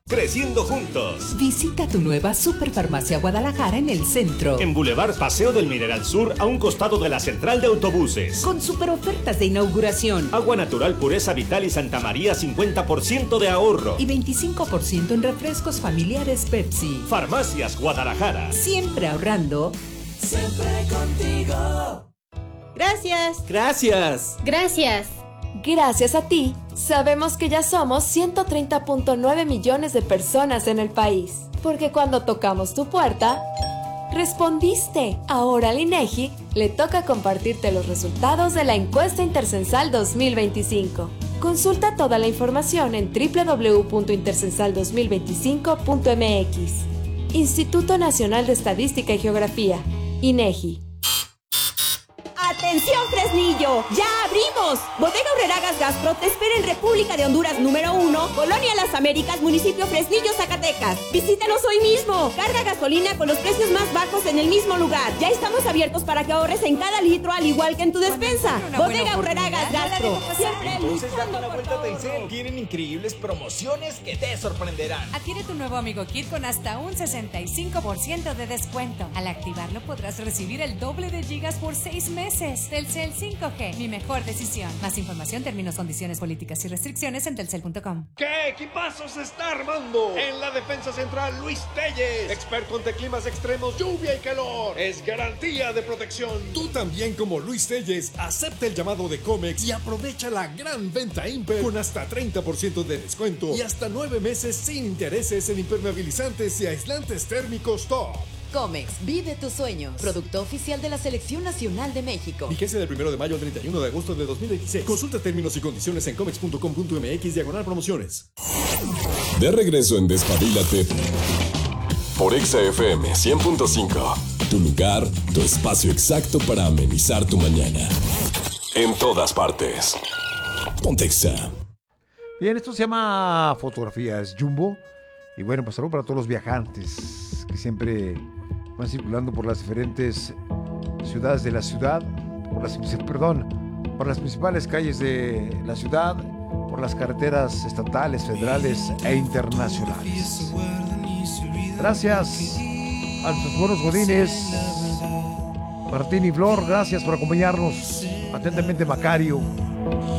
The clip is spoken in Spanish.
Creciendo juntos. Visita tu nueva Superfarmacia Guadalajara en el centro. En Boulevard Paseo del Mineral Sur, a un costado de la central de autobuses. Con super ofertas de inauguración. Agua natural Pureza Vital y Santa María, 50% de ahorro. Y 25% en refrescos familiares Pepsi. Farmacias Guadalajara. Siempre ahorrando. Siempre contigo. Gracias. Gracias. Gracias. Gracias a ti, sabemos que ya somos 130.9 millones de personas en el país. Porque cuando tocamos tu puerta, respondiste. Ahora al INEGI le toca compartirte los resultados de la encuesta Intercensal 2025. Consulta toda la información en www.intercensal2025.mx. Instituto Nacional de Estadística y Geografía, INEGI. ¡Atención, Fresnillo! ¡Ya abrimos! Bodega Aurrera Gas Gastro te espera en República de Honduras número 1, Colonia Las Américas, municipio Fresnillo, Zacatecas. Visítanos hoy mismo. Carga gasolina con los precios más bajos en el mismo lugar. Ya estamos abiertos para que ahorres en cada litro, al igual que en tu despensa. Bodega Aurrera Gas Gastro. Siempre luchando por todo. Tienen increíbles promociones que te sorprenderán. Adquiere tu nuevo Amigo Kit con hasta un 65% de descuento. Al activarlo podrás recibir el doble de gigas por 6 meses. Telcel 5G, mi mejor decisión. Más información, términos, condiciones, políticas y restricciones en telcel.com. ¿Qué equipazo se está armando? En la defensa central, Luis Telles, experto ante climas extremos, lluvia y calor. Es garantía de protección. Tú también, como Luis Telles, acepta el llamado de Comex y aprovecha la gran venta Imper con hasta 30% de descuento y hasta 9 meses sin intereses en impermeabilizantes y aislantes térmicos top. Comex, vive tus sueños. Producto oficial de la Selección Nacional de México. Vigencia del 1 de mayo al 31 de agosto de 2026. Consulta términos y condiciones en comex.com.mx/promociones. De regreso en Despabilate por Exa FM 100.5. Tu lugar, tu espacio exacto para amenizar tu mañana. En todas partes. Ponte Exa. Bien, esto se llama Fotografías Jumbo. Y bueno, pues saludo para todos los viajantes que siempre van circulando por las diferentes ciudades de la ciudad, por las principales calles de la ciudad, por las carreteras estatales, federales e internacionales. Gracias a nuestros buenos godines, Martín y Flor, gracias por acompañarnos. Atentamente, Macario.